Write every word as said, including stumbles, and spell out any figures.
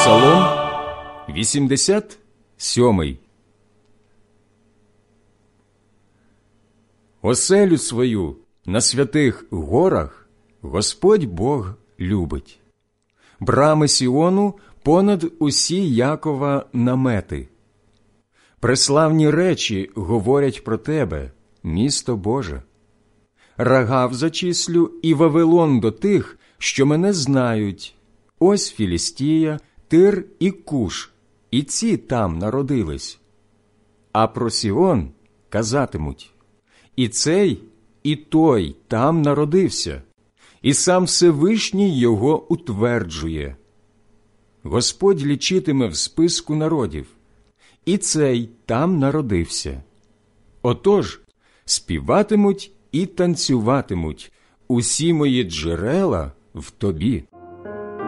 Псалом вісімдесят сьомий. Оселю свою на святих горах Господь Бог любить. Брами Сіону понад усі Якова намети. Преславні речі говорять про тебе, місто Боже. Рагав зачислю і Вавилон до тих, що мене знають. Ось Філістія, Тир і Куш, і ці там народились. А про Сіон казатимуть: і цей, і той там народився, і сам Всевишній його утверджує. Господь лічитиме в списку народів, і цей там народився. Отож, співатимуть і танцюватимуть усі мої джерела в тобі.